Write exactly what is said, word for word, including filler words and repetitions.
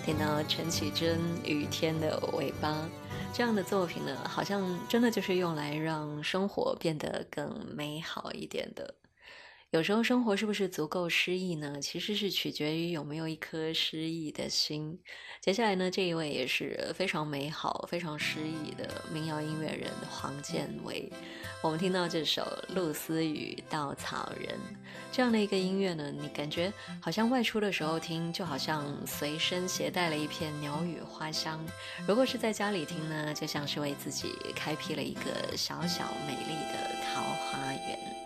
听到陈绮贞《雨天的尾巴》这样的作品呢，好像真的就是用来让生活变得更美好一点的。有时候生活是不是足够诗意呢？其实是取决于有没有一颗诗意的心。接下来呢，这一位也是非常美好、非常诗意的民谣音乐人黄建为。我们听到这首《露丝雨稻草人》这样的一个音乐呢，你感觉好像外出的时候听，就好像随身携带了一片鸟语花香；如果是在家里听呢，就像是为自己开辟了一个小小美丽的桃花源。